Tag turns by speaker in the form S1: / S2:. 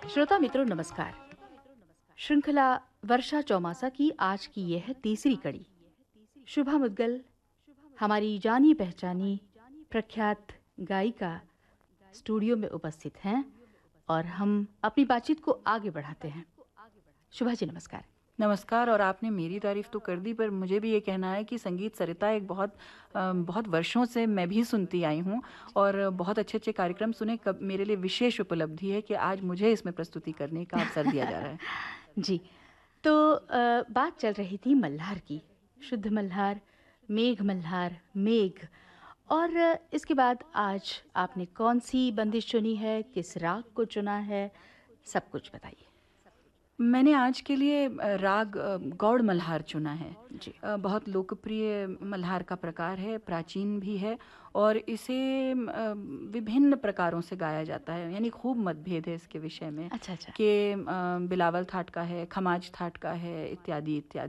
S1: श्रोता मित्रों नमस्कार। श्रृंखला वर्षा चौमासा की आज की यह है तीसरी कड़ी। शुभा मुद्गल हमारी जानी पहचानी प्रख्यात गायिका स्टूडियो में उपस्थित हैं और हम अपनी बातचीत को आगे बढ़ाते हैं। शुभा जी नमस्कार।
S2: नमस्कार। और आपने मेरी तारीफ़ तो कर दी, पर मुझे भी ये कहना है कि संगीत सरिता एक बहुत वर्षों से मैं भी सुनती आई हूँ और बहुत अच्छे-अच्छे कार्यक्रम सुने। कब मेरे लिए विशेष उपलब्धि है कि आज मुझे इसमें प्रस्तुति करने का अवसर दिया जा रहा है।
S1: जी, तो बात चल रही थी मल्हार की। शुद्ध मल्हार, मेघ मल्हार, मेघ और इसके बाद आज आपने कौन-सी बंदिश चुनी है, किस राग को चुना है, सब कुछ बताइए?
S2: मैंने आज के लिए राग गौड़ मल्हार चुना है।
S1: जी।
S2: बहुत लोकप्रिय मल्हार का प्रकार है, प्राचीन भी है और इसे विभिन्न प्रकारों से गाया जाता है, यानी खूब मतभेद है इसके विषय में
S1: अच्छा, अच्छा।
S2: कि बिलावल थाट का है, खमाज थाट का है, इत्यादि इत्यादि।